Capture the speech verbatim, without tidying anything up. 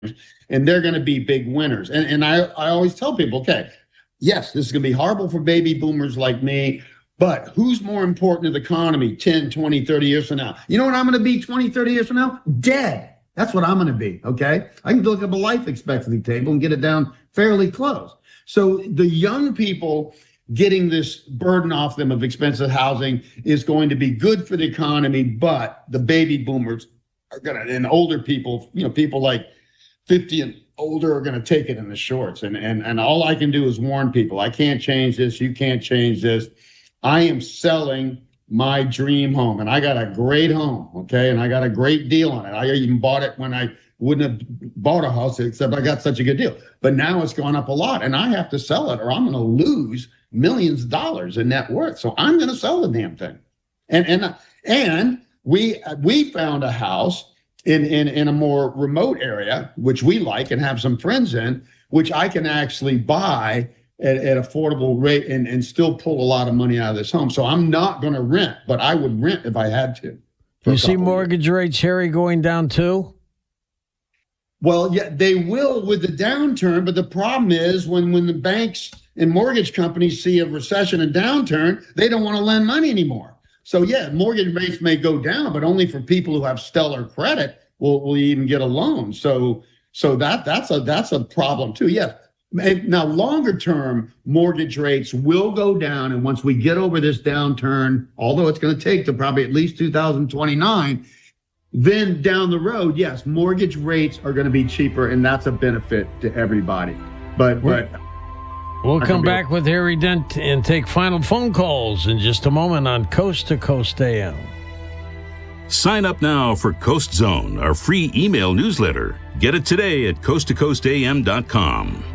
and they're going to be big winners. And, and I, I always tell people, okay, yes, this is going to be horrible for baby boomers like me, but who's more important to the economy ten, twenty, thirty years from now? You know what I'm going to be twenty, thirty years from now? Dead. That's what I'm going to be, okay? I can look up a life expectancy table and get it down fairly close. So the young people getting this burden off them of expensive housing is going to be good for the economy, but the baby boomers are going to, and older people, you know, people like fifty and older are going to take it in the shorts. And, and, and all I can do is warn people. I can't change this. You can't change this. I am selling my dream home, and I got a great home, okay? And I got a great deal on it. I even bought it when I wouldn't have bought a house, except I got such a good deal. But now it's gone up a lot, and I have to sell it or I'm going to lose millions of dollars in net worth. So I'm going to sell the damn thing. And and and we we found a house in, in, in a more remote area, which we like and have some friends in, which I can actually buy at, at affordable rate and, and still pull a lot of money out of this home. So I'm not going to rent, but I would rent if I had to. You see mortgage rates, Harry, going down too? Well, yeah, they will with the downturn, but the problem is when, when the banks and mortgage companies see a recession and downturn, they don't want to lend money anymore. So, yeah, mortgage rates may go down, but only for people who have stellar credit will, will even get a loan. So so that that's a that's a problem, too. Yes. Now, longer term, mortgage rates will go down. And once we get over this downturn, although it's going to take to probably at least two thousand twenty-nine, then down the road, yes, mortgage rates are going to be cheaper, and that's a benefit to everybody. But We're, but we'll come back with Harry Dent and take final phone calls in just a moment on Coast to Coast A M. Sign up now for Coast Zone, our free email newsletter. Get it today at coast to coast a m dot com.